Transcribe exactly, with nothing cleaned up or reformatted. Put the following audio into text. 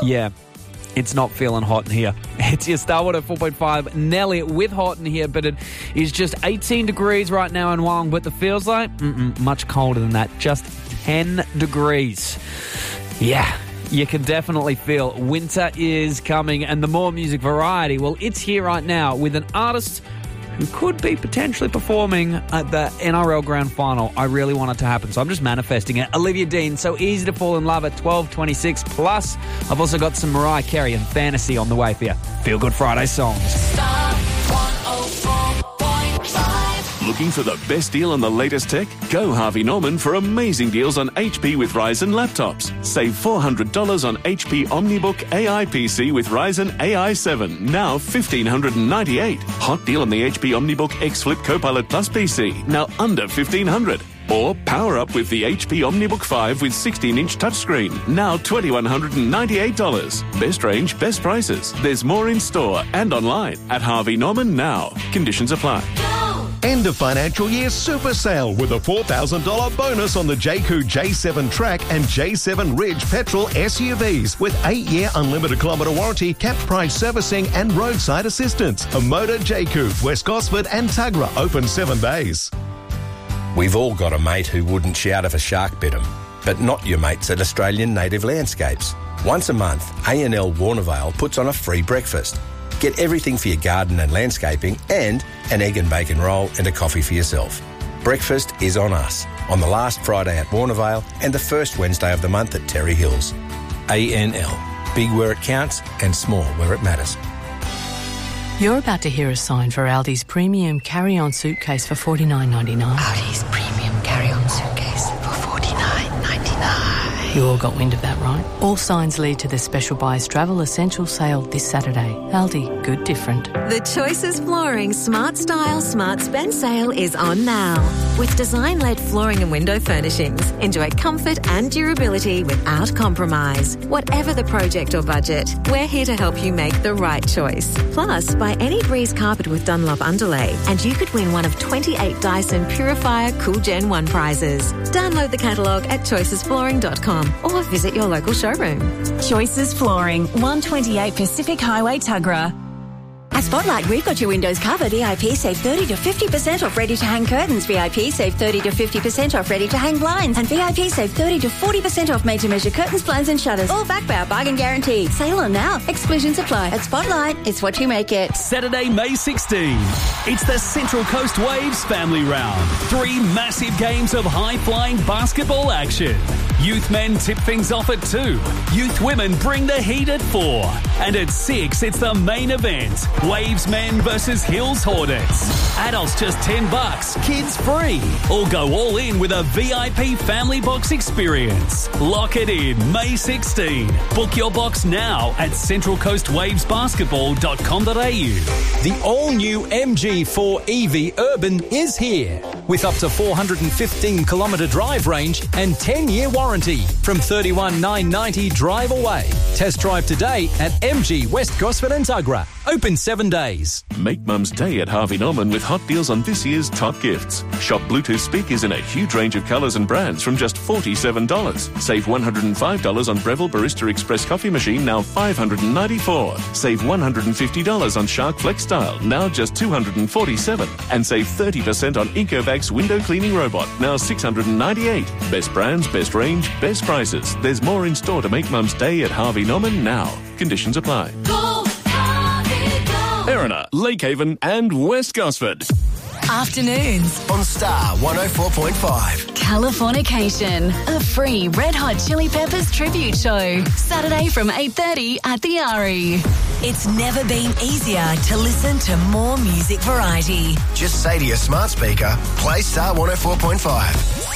Yeah. It's not feeling hot in here. It's your Star one oh four point five Nelly with hot in here, but it is just eighteen degrees right now in Wong, but the feels like mm-mm, much colder than that, just ten degrees. Yeah, you can definitely feel winter is coming, and the more music variety, well, it's here right now with an artist who could be potentially performing at the N R L Grand Final. I really want it to happen, so I'm just manifesting it. Olivia Dean, So Easy to Fall in Love at twelve twenty-six. Plus, I've also got some Mariah Carey and Fantasy on the way for you. Feel Good Friday songs. Star one oh four point five. Looking for the best deal on the latest tech? Go Harvey Norman for amazing deals on H P with Ryzen laptops. Save four hundred dollars on H P OmniBook A I P C with Ryzen A I seven, now one thousand five hundred ninety-eight dollars. Hot deal on the H P OmniBook X Flip Copilot Plus P C, now under fifteen hundred dollars. Or power up with the H P OmniBook five with sixteen inch touchscreen, now two thousand one hundred ninety-eight dollars. Best range, best prices. There's more in store and online at Harvey Norman now. Conditions apply. End of financial year super sale with a four thousand dollars bonus on the J C U J seven Track and J seven Ridge petrol S U Vs with eight year unlimited kilometre warranty, capped price servicing and roadside assistance. A Motor J C U, West Gosford and Tuggerah, open seven days. We've all got a mate who wouldn't shout if a shark bit him, but not your mates at Australian Native Landscapes. Once a month, A and L Warnervale puts on a free breakfast. Get everything for your garden and landscaping and an egg and bacon roll and a coffee for yourself. Breakfast is on us on the last Friday at Warnervale and the first Wednesday of the month at Terry Hills. A N L. Big where it counts and small where it matters. You're about to hear a sign for Aldi's premium carry-on suitcase for forty-nine ninety-nine. Aldi's premium carry-on suitcase for forty-nine ninety-nine. You all got wind of that, right? All signs lead to the Special Buys Travel Essential Sale this Saturday. Aldi, good different. The Choices Flooring Smart Style Smart Spend sale is on now. With design-led flooring and window furnishings, enjoy comfort and durability without compromise. Whatever the project or budget, we're here to help you make the right choice. Plus, buy any Breeze carpet with Dunlop underlay and you could win one of twenty-eight Dyson Purifier Cool Gen one prizes. Download the catalogue at choices flooring dot com or visit your local showroom. Choices Flooring, one twenty-eight Pacific Highway, Tuggerah. At Spotlight, we've got your windows covered. V I P save thirty to fifty percent off ready-to-hang curtains. V I P save thirty to fifty percent off ready-to-hang blinds. And V I P save thirty to forty percent off made-to-measure curtains, blinds and shutters. All backed by our bargain guarantee. Sale on now. Exclusions apply. At Spotlight, it's what you make it. Saturday, May sixteenth. It's the Central Coast Waves Family Round. Three massive games of high-flying basketball action. Youth men tip things off at two. Youth women bring the heat at four. And at six, it's the main event. Waves men versus Hills Hornets. Adults just ten bucks, kids free. Or go all in with a V I P family box experience. Lock it in May sixteenth. Book your box now at central coast waves basketball dot com dot a u. The all-new M G four E V Urban is here with up to four hundred fifteen kilometre drive range and ten year warranty from thirty-one thousand nine hundred ninety dollars drive away. Test drive today at M G West Gosford and Tuggerah. Open seven days. Make Mum's Day at Harvey Norman with hot deals on this year's top gifts. Shop Bluetooth speakers in a huge range of colours and brands from just forty-seven dollars. Save one hundred five dollars on Breville Barista Express coffee machine, now five hundred ninety-four dollars. Save one hundred fifty dollars on Shark Flex Style, now just two hundred forty-seven dollars. And save thirty percent on Ecovacs window cleaning robot, now six hundred ninety-eight dollars. Best brands, best range, best prices. There's more in store to make Mum's Day at Harvey Norman now. Conditions apply. Go, Harvey, go. Erina, Lakehaven and West Gosford. Afternoons on Star one oh four point five. Californication, a free Red Hot Chili Peppers tribute show. Saturday from eight thirty at the Ari. It's never been easier to listen to more music variety. Just say to your smart speaker, play Star one oh four point five.